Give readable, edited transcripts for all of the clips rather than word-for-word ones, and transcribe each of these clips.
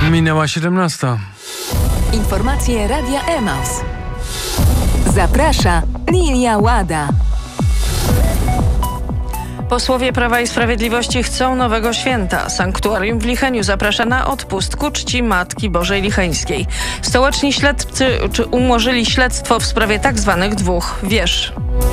Minęła 17. Informacje Radia Emaus. Zaprasza Lilia Łada. Posłowie Prawa i Sprawiedliwości chcą nowego święta. Sanktuarium w Licheniu zaprasza na odpust ku czci Matki Bożej Licheńskiej. Stołeczni śledcy umorzyli śledztwo w sprawie tak zwanych dwóch wież.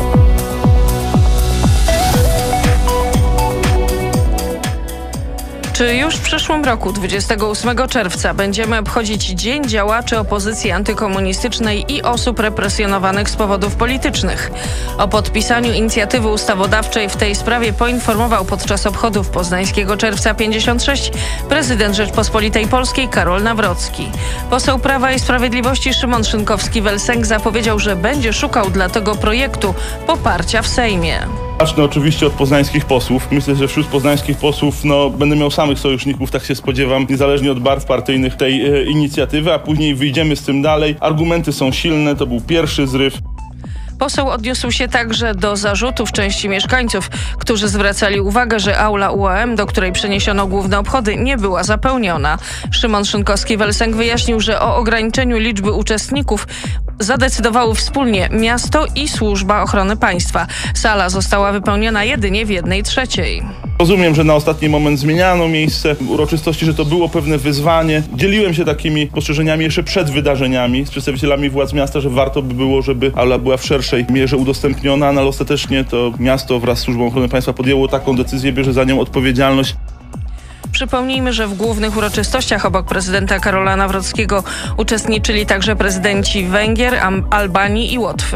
Czy już w przyszłym roku, 28 czerwca, będziemy obchodzić Dzień Działaczy Opozycji Antykomunistycznej i osób represjonowanych z powodów politycznych? O podpisaniu inicjatywy ustawodawczej w tej sprawie poinformował podczas obchodów poznańskiego Czerwca 56 prezydent Rzeczpospolitej Polskiej Karol Nawrocki. Poseł Prawa i Sprawiedliwości Szymon Szynkowski-Welsenk zapowiedział, że będzie szukał dla tego projektu poparcia w Sejmie. Zacznę oczywiście od poznańskich posłów. Myślę, że wśród poznańskich posłów będę miał samych sojuszników, tak się spodziewam, niezależnie od barw partyjnych tej inicjatywy, a później wyjdziemy z tym dalej. Argumenty są silne, to był pierwszy zryw. Poseł odniósł się także do zarzutów części mieszkańców, którzy zwracali uwagę, że aula UAM, do której przeniesiono główne obchody, nie była zapełniona. Szymon Szynkowski-Welsenk wyjaśnił, że o ograniczeniu liczby uczestników zadecydowały wspólnie miasto i Służba Ochrony Państwa. Sala została wypełniona jedynie w 1/3. Rozumiem, że na ostatni moment zmieniano miejsce uroczystości, że to było pewne wyzwanie. Dzieliłem się takimi spostrzeżeniami jeszcze przed wydarzeniami z przedstawicielami władz miasta, że warto by było, żeby aula była w szerszej mierze udostępniona, ale ostatecznie to miasto wraz z Służbą Ochrony Państwa podjęło taką decyzję, bierze za nią odpowiedzialność. Przypomnijmy, że w głównych uroczystościach obok prezydenta Karola Nawrockiego uczestniczyli także prezydenci Węgier, Albanii i Łotwy.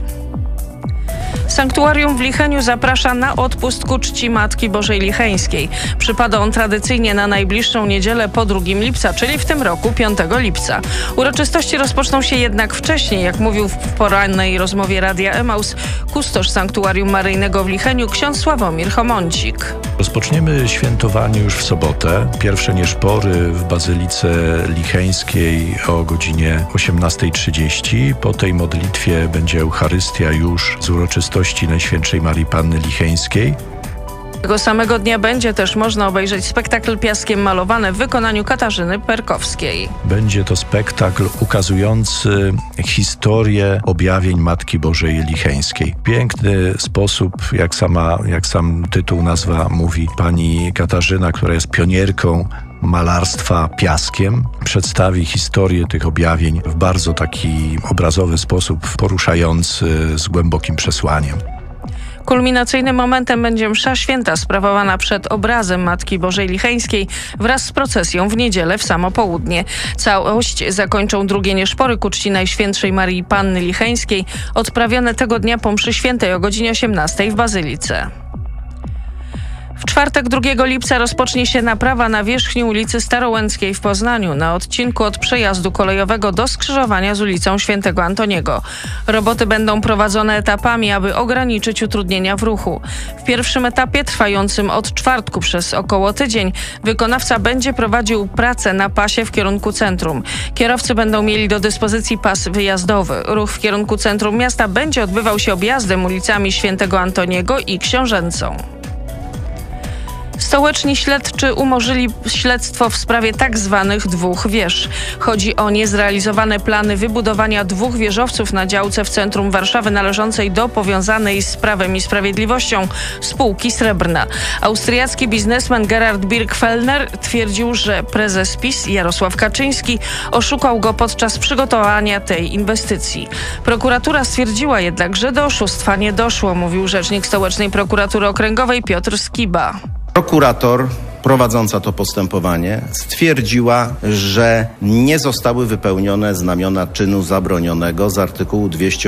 Sanktuarium w Licheniu zaprasza na odpust ku czci Matki Bożej Licheńskiej. Przypada on tradycyjnie na najbliższą niedzielę po 2 lipca, czyli w tym roku 5 lipca. Uroczystości rozpoczną się jednak wcześniej, jak mówił w porannej rozmowie Radia Emaus kustosz Sanktuarium Maryjnego w Licheniu ksiądz Sławomir Chomącik. Rozpoczniemy świętowanie już w sobotę. Pierwsze nieszpory w Bazylice Licheńskiej o godzinie 18:30. Po tej modlitwie będzie Eucharystia już z uroczystości Najświętszej Marii Panny Licheńskiej. Tego samego dnia będzie też można obejrzeć spektakl Piaskiem malowane w wykonaniu Katarzyny Perkowskiej. Będzie to spektakl ukazujący historię objawień Matki Bożej Licheńskiej. Piękny sposób, jak sam tytuł, nazwa mówi, pani Katarzyna, która jest pionierką malarstwa piaskiem, przedstawi historię tych objawień w bardzo taki obrazowy sposób, poruszający, z głębokim przesłaniem. Kulminacyjnym momentem będzie msza święta sprawowana przed obrazem Matki Bożej Licheńskiej wraz z procesją w niedzielę w samo południe. Całość zakończą drugie nieszpory ku czci Najświętszej Marii Panny Licheńskiej, odprawione tego dnia po mszy świętej o godzinie 18 w Bazylice. W czwartek 2 lipca rozpocznie się naprawa na wierzchni ulicy Starołęckiej w Poznaniu, na odcinku od przejazdu kolejowego do skrzyżowania z ulicą Świętego Antoniego. Roboty będą prowadzone etapami, aby ograniczyć utrudnienia w ruchu. W pierwszym etapie, trwającym od czwartku przez około tydzień, wykonawca będzie prowadził pracę na pasie w kierunku centrum. Kierowcy będą mieli do dyspozycji pas wyjazdowy. Ruch w kierunku centrum miasta będzie odbywał się objazdem ulicami Świętego Antoniego i Książęcą. Stołeczni śledczy umorzyli śledztwo w sprawie tak zwanych dwóch wież. Chodzi o niezrealizowane plany wybudowania 2 wieżowców na działce w centrum Warszawy należącej do powiązanej z Prawem i Sprawiedliwością spółki Srebrna. Austriacki biznesmen Gerhard Birgfellner twierdził, że prezes PiS Jarosław Kaczyński oszukał go podczas przygotowania tej inwestycji. Prokuratura stwierdziła jednak, że do oszustwa nie doszło, mówił rzecznik Stołecznej Prokuratury Okręgowej Piotr Skiba. Prokurator prowadząca to postępowanie stwierdziła, że nie zostały wypełnione znamiona czynu zabronionego z artykułu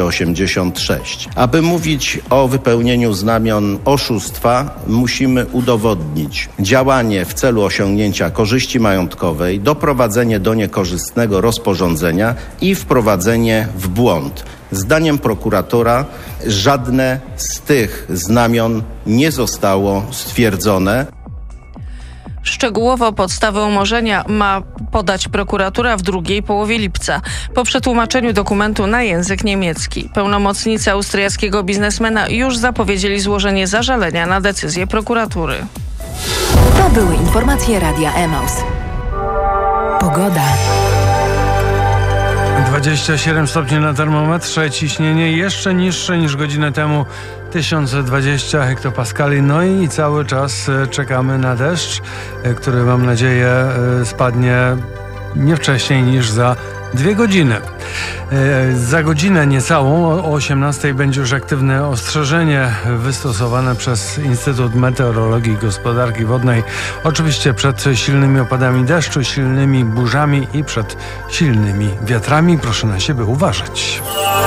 286. Aby mówić o wypełnieniu znamion oszustwa, musimy udowodnić działanie w celu osiągnięcia korzyści majątkowej, doprowadzenie do niekorzystnego rozporządzenia i wprowadzenie w błąd. Zdaniem prokuratora żadne z tych znamion nie zostało stwierdzone. Szczegółowo podstawę umorzenia ma podać prokuratura w drugiej połowie lipca po przetłumaczeniu dokumentu na język niemiecki. Pełnomocnicy austriackiego biznesmena już zapowiedzieli złożenie zażalenia na decyzję prokuratury. To były informacje Radia Emaus. Pogoda. 27 stopni na termometrze, ciśnienie jeszcze niższe niż godzinę temu, 1020 hektopaskali. No i cały czas czekamy na deszcz, który mam nadzieję spadnie nie wcześniej niż za 2 godziny. Za godzinę niecałą, o 18 będzie już aktywne ostrzeżenie wystosowane przez Instytut Meteorologii i Gospodarki Wodnej. Oczywiście przed silnymi opadami deszczu, silnymi burzami i przed silnymi wiatrami. Proszę na siebie uważać.